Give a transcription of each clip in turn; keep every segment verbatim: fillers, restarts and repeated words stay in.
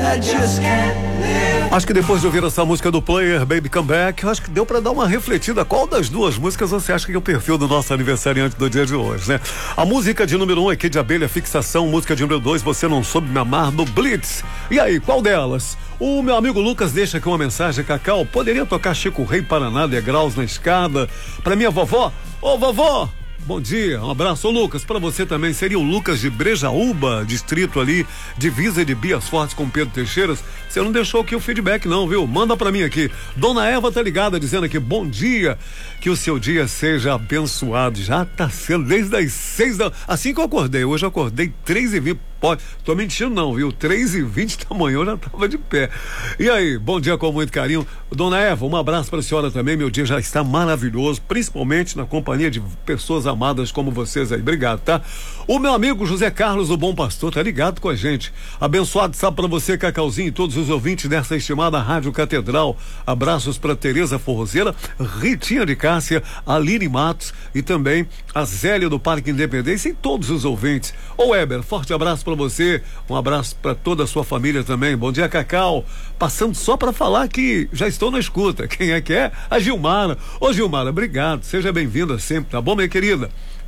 Acho que depois de ouvir essa música do Player, Baby Come Back, acho que deu pra dar uma refletida. Qual das duas músicas você acha que é o perfil do nosso aniversariante do dia de hoje, né? A música de número um é Kid de Abelha, Fixação. Música de número dois, Você Não Soube Me Amar, do Blitz. E aí, qual delas? O meu amigo Lucas deixa aqui uma mensagem, Cacau. Poderia tocar Chico Rei, Paraná, Degraus na Escada, pra minha vovó? Ô, vovó! Bom dia, um abraço. Ô, Lucas, pra você também, seria o Lucas de Brejaúba, distrito ali, divisa de Bias Fortes com Pedro Teixeiras. Você não deixou aqui o feedback não, viu? Manda pra mim aqui. Dona Eva tá ligada, dizendo aqui, bom dia, que o seu dia seja abençoado. Já tá sendo desde as seis da... Assim que eu acordei, hoje eu acordei três e vinte. Pode, tô mentindo não, viu? três e vinte da manhã eu já tava de pé. E aí, bom dia com muito carinho. Dona Eva, um abraço pra senhora também, meu dia já está maravilhoso, principalmente na companhia de pessoas amadas como vocês aí. Obrigado, tá? O meu amigo José Carlos, o Bom Pastor, tá ligado com a gente. Abençoado sábado pra você, Cacauzinho, e todos os ouvintes dessa estimada Rádio Catedral. Abraços pra Tereza Forrozeira, Ritinha de Cássia, Aline Matos e também a Zélia do Parque Independência e todos os ouvintes. Ô Weber, forte abraço pra você, um abraço pra toda a sua família também. Bom dia, Cacau. Passando só pra falar que já estou na escuta. Quem é que é? A Gilmara. Ô Gilmara, obrigado, seja bem-vinda sempre, tá bom, minha querida?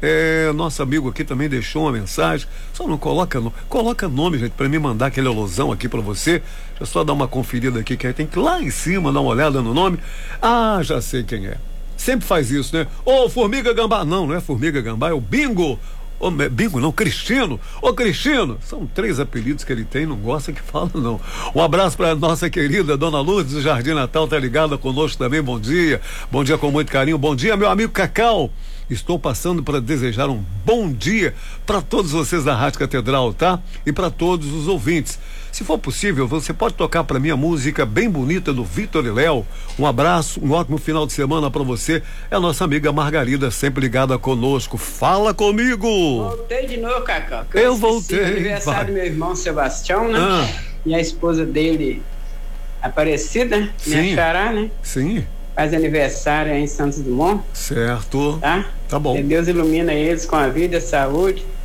É, nosso amigo aqui também deixou uma mensagem, só não coloca nome, coloca nome, gente, pra me mandar aquele alusão aqui pra você. Deixa eu só dar uma conferida aqui, que aí tem que ir lá em cima dar uma olhada no nome. Ah, já sei quem é. Sempre faz isso, né? Ô, Formiga Gambá. Não, não é Formiga Gambá, é o Bingo. Ô, Bingo não, Cristino. Ô, Cristino. São três apelidos que ele tem, não gosta que fala não. Um abraço pra nossa querida Dona Lourdes do Jardim Natal, tá ligada conosco também, bom dia. Bom dia com muito carinho, bom dia, meu amigo Cacau. Estou passando para desejar um bom dia para todos vocês da Rádio Catedral, tá? E para todos os ouvintes. Se for possível, você pode tocar para mim a música bem bonita do Vitor e Léo. Um abraço, um ótimo final de semana para você. É a nossa amiga Margarida, sempre ligada conosco. Fala comigo! Voltei de novo, Cacau. Eu, eu voltei. O aniversário do meu irmão Sebastião, né? Ah. E a esposa dele, Aparecida, minha xará, né? Sim. Faz aniversário aí em Santos Dumont. Certo. Tá? Tá bom. Que Deus ilumina eles com a vida, a saúde